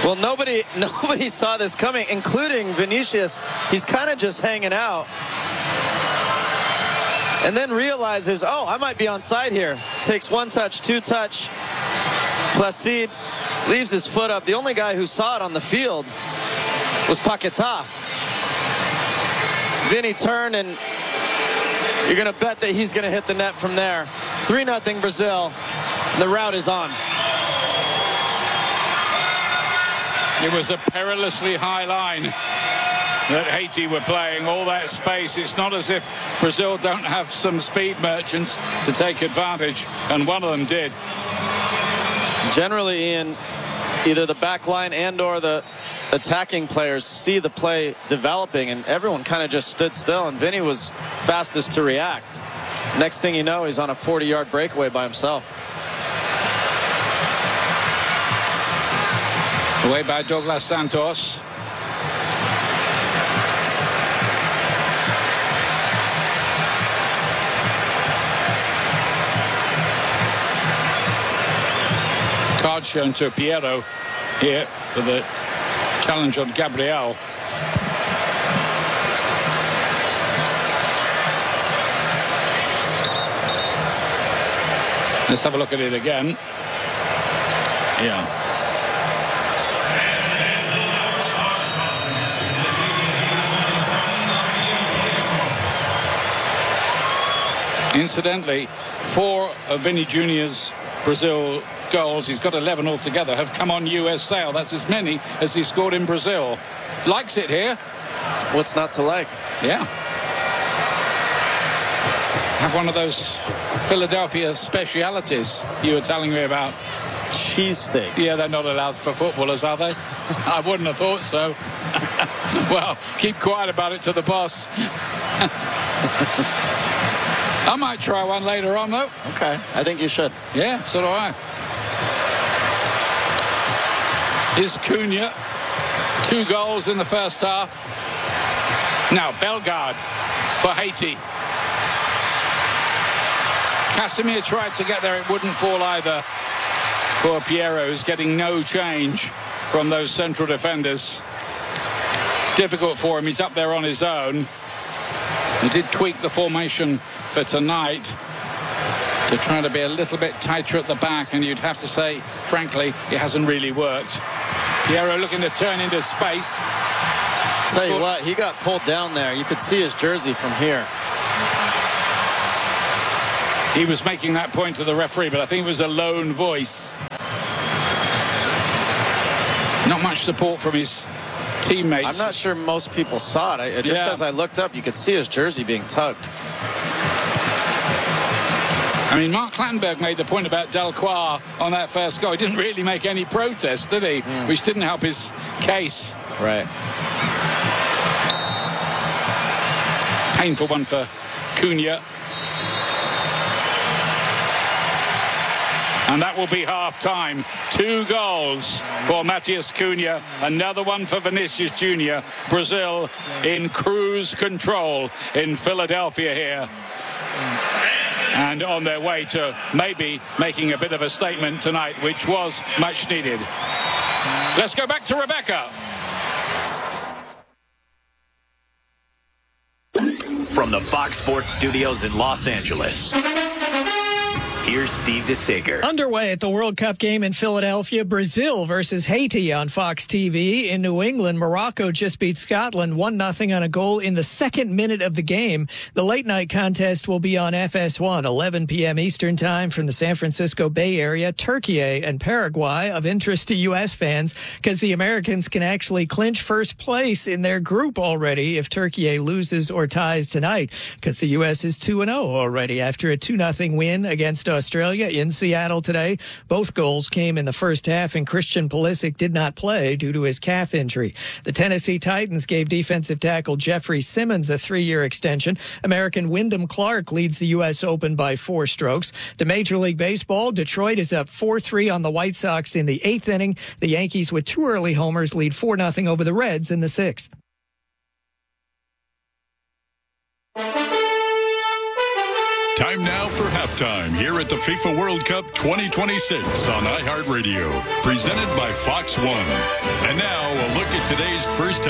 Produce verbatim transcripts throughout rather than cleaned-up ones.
Well, nobody nobody saw this coming, including Vinicius. He's kind of just hanging out. And then realizes, oh, I might be onside here. Takes one touch, two touch. Placide leaves his foot up. The only guy who saw it on the field was Paquetá. Vinny turned, and you're going to bet that he's going to hit the net from there. three nothing Brazil. And the route is on. It was a perilously high line that Haiti were playing, all that space. It's not as if Brazil don't have some speed merchants to take advantage, and one of them did. Generally, Ian, either the back line and or the attacking players see the play developing, and everyone kind of just stood still, and Vinny was fastest to react. Next thing you know, he's on a forty yard breakaway by himself. Away by Douglas Santos. Card shown to Piero here for the challenge on Gabriel. Let's have a look at it again. Yeah. Incidentally, four of Vinny Junior's Brazil goals, he's got eleven altogether, have come on U S soil. That's as many as he scored in Brazil. Likes it here. What's not to like? Yeah. Have one of those Philadelphia specialities you were telling me about. Cheesesteak. Yeah, they're not allowed for footballers, are they? I wouldn't have thought so. Well, keep quiet about it to the boss. I might try one later on, though. Okay, I think you should. Yeah, so do I. Here's Cunha. Two goals in the first half. Now, Bellegarde for Haiti. Casemiro tried to get there. It wouldn't fall either for Piero, who's getting no change from those central defenders. Difficult for him. He's up there on his own. He did tweak the formation for tonight to try to be a little bit tighter at the back, and you'd have to say, frankly, it hasn't really worked. Piero looking to turn into space. Tell you what, he got pulled down there. You could see his jersey from here. He was making that point to the referee, but I think it was a lone voice. Not much support from his teammates. I'm not sure most people saw it. I, just yeah. as I looked up, you could see his jersey being tugged. I mean, Mark Clattenburg made the point about Delcroix on that first goal. He didn't really make any protest, did he? Mm. Which didn't help his case. Right. Painful one for Cunha. And that will be half-time. Two goals for Matias Cunha. Another one for Vinicius Junior Brazil in cruise control in Philadelphia here. And on their way to maybe making a bit of a statement tonight, which was much needed. Let's go back to Rebecca. From the Fox Sports Studios in Los Angeles, here's Steve DeSager. Underway at the World Cup game in Philadelphia, Brazil versus Haiti on Fox T V. In New England, Morocco just beat Scotland one nothing on a goal in the second minute of the game. The late-night contest will be on F S one, eleven p.m. Eastern Time from the San Francisco Bay Area. Turkey and Paraguay of interest to U S fans because the Americans can actually clinch first place in their group already if Turkey loses or ties tonight, because the U S is two and oh already after a two nothing win against Australia in Seattle today. Both goals came in the first half, and Christian Pulisic did not play due to his calf injury. The Tennessee Titans gave defensive tackle Jeffrey Simmons a three-year extension. American Wyndham Clark leads the U S Open by four strokes. To Major League Baseball, Detroit is up four three on the White Sox in the eighth inning. The Yankees, with two early homers, lead four nothing over the Reds in the sixth. Time now for halftime here at the FIFA World Cup twenty twenty-six on iHeartRadio, presented by Fox One. And now a look at today's first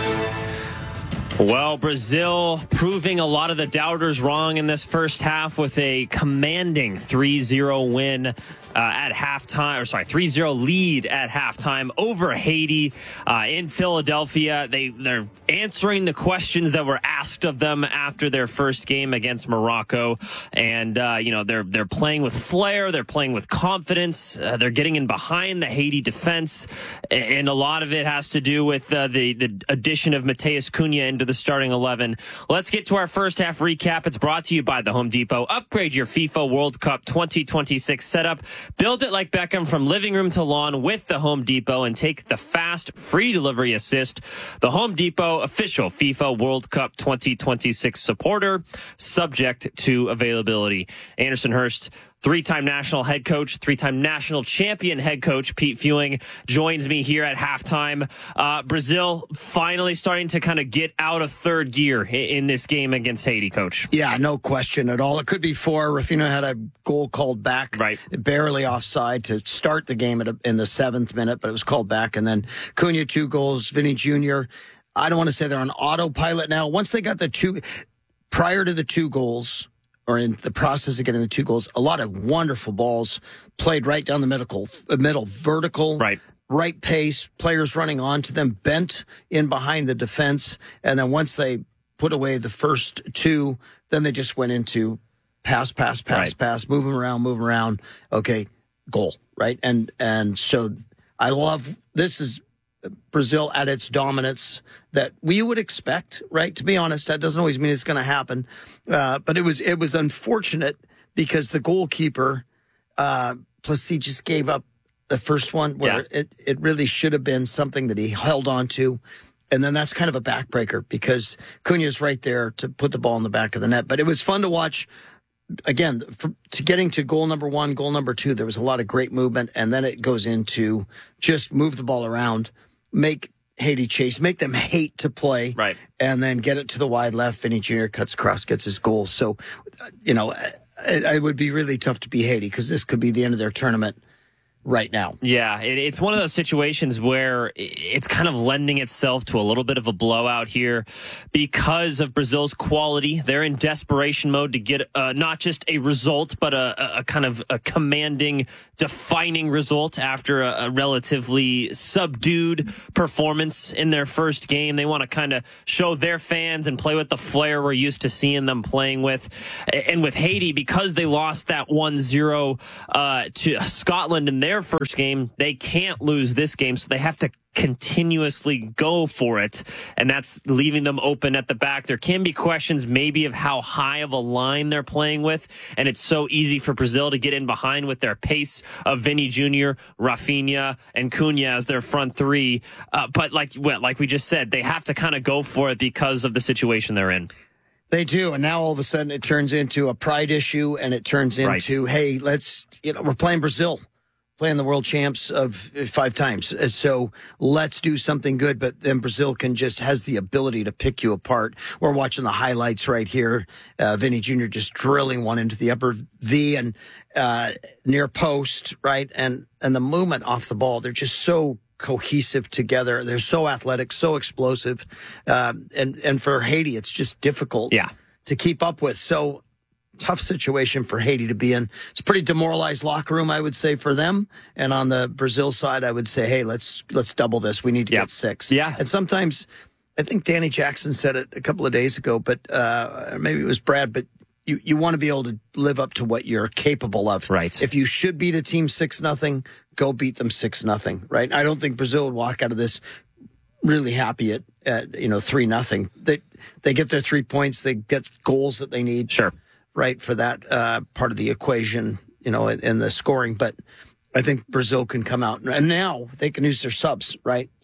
half. Well, Brazil proving a lot of the doubters wrong in this first half with a commanding three zero win uh, at halftime, or sorry, three zero lead at halftime over Haiti uh, in Philadelphia. They, they're answering the questions that were asked of them after their first game against Morocco. And, uh, you know, they're, they're playing with flair. They're playing with confidence. Uh, they're getting in behind the Haiti defense. And a lot of it has to do with uh, the, the addition of Mateus Cunha into the starting eleven. Let's get to our first half recap. It's brought to you by the Home Depot. Upgrade your FIFA World Cup twenty twenty-six setup. Build it like Beckham from living room to lawn with the Home Depot and take the fast, free delivery assist. The Home Depot official FIFA World Cup twenty twenty-six supporter, subject to availability. Anderson Hurst, three-time national head coach, three-time national champion head coach Pete Fewing joins me here at halftime. Uh, Brazil finally starting to kind of get out of third gear in, in this game against Haiti, Coach. Yeah, no question at all. It could be four. Rafinha had a goal called back, right, barely offside to start the game at a, in the seventh minute, but it was called back. And then Cunha, two goals. Vinny Junior, I don't want to say they're on autopilot now. Once they got the two, prior to the two goals, or in the process of getting the two goals, a lot of wonderful balls played right down the middle, middle vertical, right, right pace, players running onto them, bent in behind the defense. And then once they put away the first two, then they just went into pass, pass, pass, right. pass, moving around, moving around. Okay, goal, right? And and so I love, this is Brazil at its dominance that we would expect, right? To be honest, that doesn't always mean it's going to happen. Uh, but it was it was unfortunate because the goalkeeper, uh, Placide, just gave up the first one where yeah. it, it really should have been something that he held on to. And then that's kind of a backbreaker because Cunha's right there to put the ball in the back of the net. But it was fun to watch. Again, for, to getting to goal number one, goal number two, there was a lot of great movement. And then it goes into just move the ball around, make Haiti chase, make them hate to play, right, and then get it to the wide left. Vinny Junior cuts across, gets his goal. So, you know, it, it would be really tough to be Haiti because this could be the end of their tournament right now. Yeah, it, it's one of those situations where it's kind of lending itself to a little bit of a blowout here because of Brazil's quality. They're in desperation mode to get uh, not just a result, but a, a kind of a commanding, defining result after a, a relatively subdued performance in their first game. They want to kind of show their fans and play with the flair we're used to seeing them playing with. And with Haiti, because they lost that one zero uh, to Scotland in their first game, they can't lose this game, so they have to continuously go for it, and that's leaving them open at the back. There can be questions maybe of how high of a line they're playing with, and it's so easy for Brazil to get in behind with their pace of Vinny Junior, Rafinha, and Cunha as their front three. Uh, but like, well, like we just said, they have to kind of go for it because of the situation they're in. They do, and now all of a sudden it turns into a pride issue, and it turns into, right. hey, let's, you know, we're playing Brazil. Playing the world champs of five times. So let's do something good. But then Brazil can just has the ability to pick you apart. We're watching the highlights right here. Uh, Vinny Junior just drilling one into the upper V and uh, near post, right? And and the movement off the ball, they're just so cohesive together. They're so athletic, so explosive. Um, and, and for Haiti, it's just difficult yeah. to keep up with. So tough situation for Haiti to be in. It's a pretty demoralized locker room, I would say, for them. And on the Brazil side, I would say, hey, let's let's double this. We need to yep. get six. Yeah. And sometimes, I think Danny Jackson said it a couple of days ago, but uh, maybe it was Brad, but you, you want to be able to live up to what you're capable of. Right. If you should beat a team six nothing, go beat them six nothing, right? I don't think Brazil would walk out of this really happy at, at you know, three nothing. They, they get their three points. They get goals that they need. Sure. Right, for that uh, part of the equation, you know, in, in the scoring. But I think Brazil can come out. And now they can use their subs, right?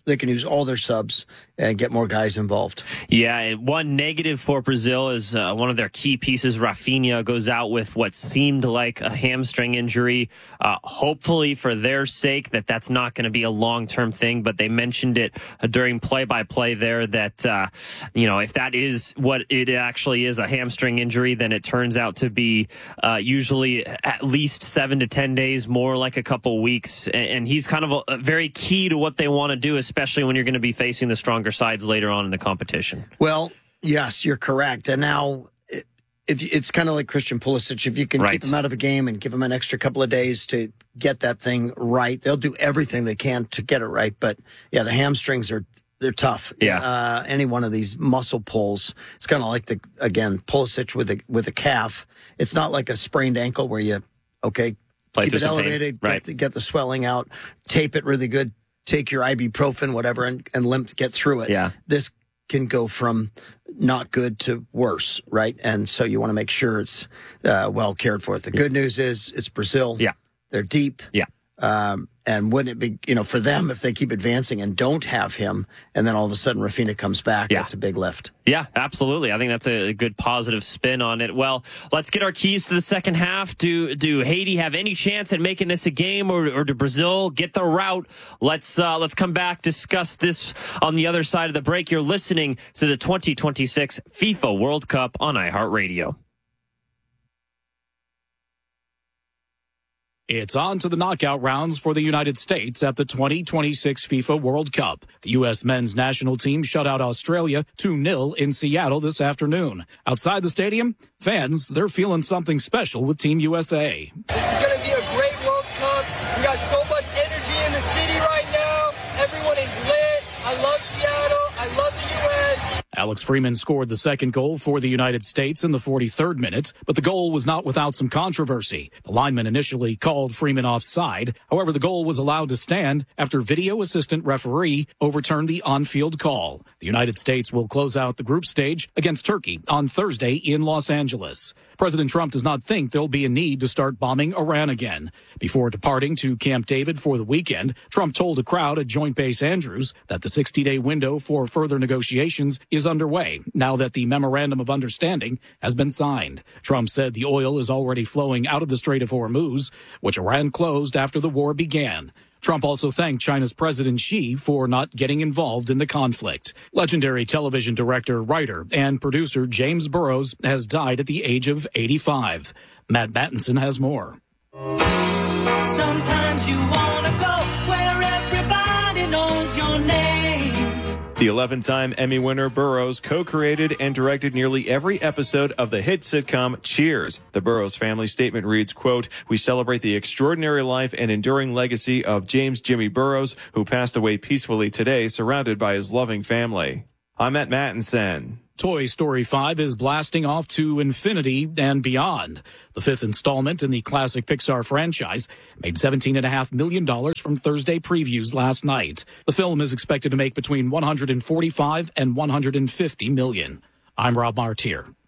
they can use all their subs and get more guys involved. Yeah, and one negative for Brazil is uh, one of their key pieces, Rafinha, goes out with what seemed like a hamstring injury. Uh, hopefully, for their sake, that that's not going to be a long-term thing, but they mentioned it uh, during play-by-play there that, uh, you know, if that is what it actually is, a hamstring injury, then it turns out to be uh, usually at least seven to ten days, more like a couple weeks, and, and he's kind of a, a very key to what they want to do, especially when you're going to be facing the stronger sides later on in the competition. Well, yes, you're correct. And now if it's kind of like Christian Pulisic, if you can right. keep him out of a game and give him an extra couple of days to get that thing right, they'll do everything they can to get it right. But yeah, the hamstrings are they're tough. Yeah. Uh, any one of these muscle pulls, it's kind of like the again Pulisic with a with a calf. It's not like a sprained ankle where you okay Play keep it some elevated, right. get, the, get the swelling out, tape it really good. Take your ibuprofen, whatever, and, and limp, get through it. Yeah. This can go from not good to worse, right? And so you want to make sure it's uh, well cared for. The good news is it's Brazil. Yeah. They're deep. Yeah. Um, and wouldn't it be, you know, for them, if they keep advancing and don't have him, and then all of a sudden Rafinha comes back, yeah. that's a big lift. Yeah, absolutely. I think that's a good positive spin on it. Well, let's get our keys to the second half. Do do Haiti have any chance at making this a game, or, or do Brazil get the route? Let's uh, let's come back, discuss this on the other side of the break. You're listening to the twenty twenty-six FIFA World Cup on iHeartRadio. It's on to the knockout rounds for the United States at the twenty twenty-six FIFA World Cup. The U S men's national team shut out Australia two nil in Seattle this afternoon. Outside the stadium, fans, they're feeling something special with Team U S A. This is going to be a great World Cup. We got so much energy in the city right now. Everyone is lit. I love Seattle. I love the U S Alex Freeman scored the second goal for the United States in the forty-third minute, but the goal was not without some controversy. The lineman initially called Freeman offside. However, the goal was allowed to stand after video assistant referee overturned the on-field call. The United States will close out the group stage against Turkey on Thursday in Los Angeles. President Trump does not think there'll be a need to start bombing Iran again. Before departing to Camp David for the weekend, Trump told a crowd at Joint Base Andrews that the sixty-day window for further negotiations is underway now that the Memorandum of Understanding has been signed. Trump said the oil is already flowing out of the Strait of Hormuz, which Iran closed after the war began. Trump also thanked China's President Xi for not getting involved in the conflict. Legendary television director, writer, and producer James Burrows has died at the age of eighty-five. Matt Mattinson has more. Sometimes you want to go where everybody knows your name. The eleven-time Emmy winner Burrows co-created and directed nearly every episode of the hit sitcom Cheers. The Burrows family statement reads, quote, "We celebrate the extraordinary life and enduring legacy of James Jimmy Burrows, who passed away peacefully today, surrounded by his loving family." I'm Matt Mattinson. Toy Story five is blasting off to infinity and beyond. The fifth installment in the classic Pixar franchise made seventeen point five million dollars from Thursday previews last night. The film is expected to make between one hundred forty-five and one hundred fifty million dollars. I'm Rob Martier.